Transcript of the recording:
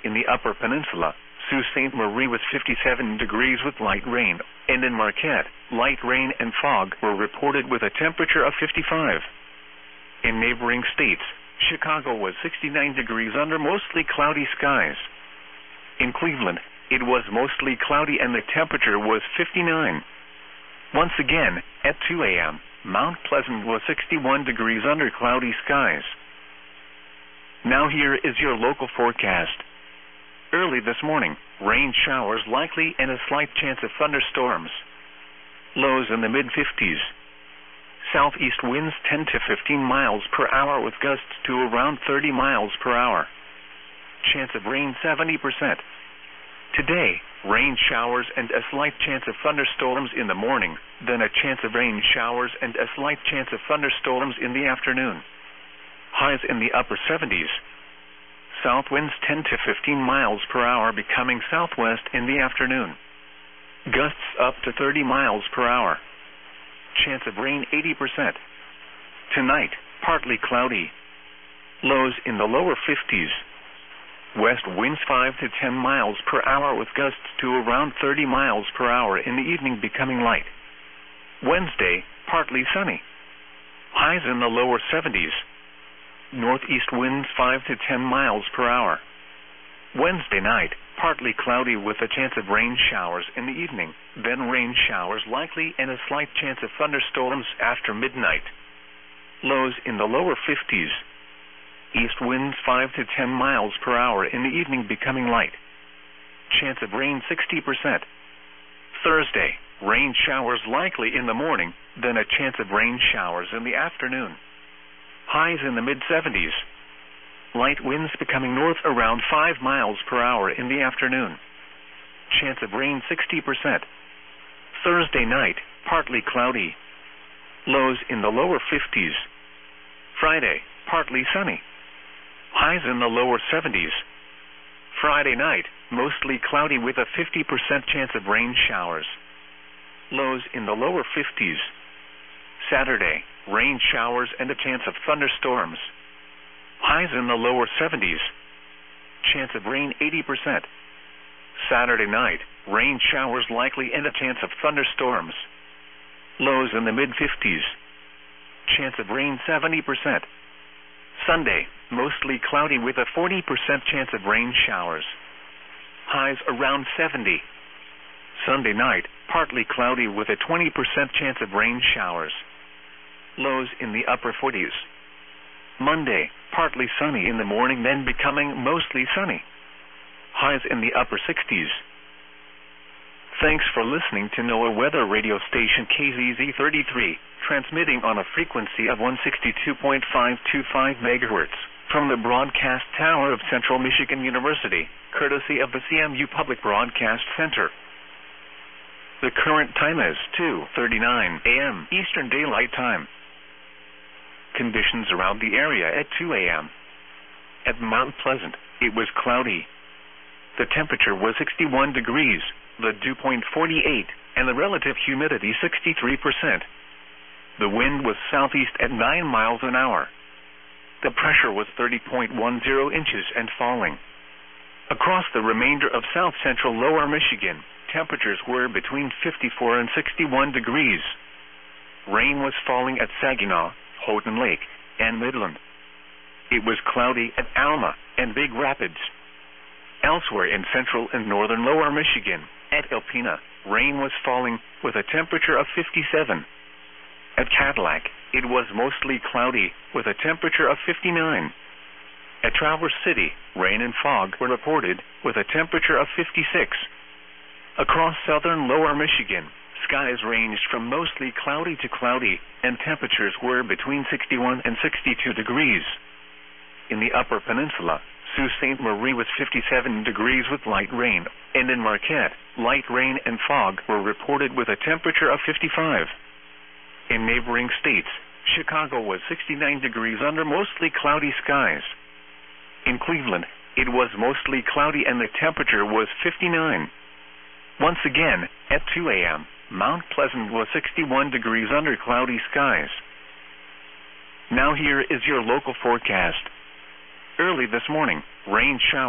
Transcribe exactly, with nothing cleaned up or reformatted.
In the Upper Peninsula, Sault Ste. Marie was fifty-seven degrees with light rain, and in Marquette, light rain and fog were reported with a temperature of fifty-five. In neighboring states, Chicago was sixty-nine degrees under mostly cloudy skies. In Cleveland, it was mostly cloudy and the temperature was fifty-nine. Once again, at two A M, Mount Pleasant was sixty-one degrees under cloudy skies. Now here is your local forecast. Early this morning, rain showers likely and a slight chance of thunderstorms. Lows in the mid-fifties. Southeast winds ten to fifteen miles per hour with gusts to around thirty miles per hour. Chance of rain seventy percent. Today, rain showers and a slight chance of thunderstorms in the morning, then a chance of rain showers and a slight chance of thunderstorms in the afternoon. Highs in the upper seventies. South winds ten to fifteen miles per hour becoming southwest in the afternoon. Gusts up to thirty miles per hour. Chance of rain eighty percent. Tonight, partly cloudy. Lows in the lower fifties. West winds five to ten miles per hour with gusts to around thirty miles per hour in the evening becoming light. Wednesday, partly sunny. Highs in the lower seventies. Northeast winds five to ten miles per hour. Wednesday night, partly cloudy with a chance of rain showers in the evening, then rain showers likely and a slight chance of thunderstorms after midnight. Lows in the lower fifties. East winds five to ten miles per hour in the evening becoming light. Chance of rain sixty percent. Thursday, rain showers likely in the morning, then a chance of rain showers in the afternoon. Highs in the mid-seventies. Light winds becoming north around five miles per hour in the afternoon. Chance of rain sixty percent. Thursday night, partly cloudy. Lows in the lower fifties. Friday, partly sunny. Highs in the lower seventies. Friday night, mostly cloudy with a fifty percent chance of rain showers. Lows in the lower fifties. Saturday, rain showers and a chance of thunderstorms. Highs in the lower seventies. Chance of rain eighty percent. Saturday night, rain showers likely and a chance of thunderstorms. Lows in the mid-fifties. Chance of rain seventy percent. Sunday, mostly cloudy with a forty percent chance of rain showers. Highs around seventy. Sunday night, partly cloudy with a twenty percent chance of rain showers. Lows in the upper forties. Monday, partly sunny in the morning then becoming mostly sunny. Highs in the upper sixties. Thanks for listening to NOAA Weather Radio Station K Z Z thirty-three, transmitting on a frequency of one sixty-two point five two five megahertz from the broadcast tower of Central Michigan University, courtesy of the C M U Public Broadcast Center. The current time is two thirty-nine A M Eastern Daylight Time. Conditions around the area at two A M At Mount Pleasant, it was cloudy. The temperature was sixty-one degrees, the dew point forty-eight, and the relative humidity sixty-three percent. The wind was southeast at nine miles an hour. The pressure was thirty point one zero inches and falling. Across the remainder of south-central lower Michigan, temperatures were between fifty-four and sixty-one degrees. Rain was falling at Saginaw, Houghton Lake, and Midland. It was cloudy at Alma and Big Rapids. Elsewhere in central and northern lower Michigan, at Alpena, rain was falling with a temperature of fifty-seven. At Cadillac, it was mostly cloudy with a temperature of fifty-nine. At Traverse City, rain and fog were reported with a temperature of fifty-six. Across southern lower Michigan, skies ranged from mostly cloudy to cloudy, and temperatures were between sixty-one and sixty-two degrees. In the Upper Peninsula, Sault Ste. Marie was fifty-seven degrees with light rain, and in Marquette, light rain and fog were reported with a temperature of fifty-five. In neighboring states, Chicago was sixty-nine degrees under mostly cloudy skies. In Cleveland, it was mostly cloudy and the temperature was fifty-nine. Once again, at two A M, Mount Pleasant was sixty-one degrees under cloudy skies. Now here is your local forecast. Early this morning, rain showers.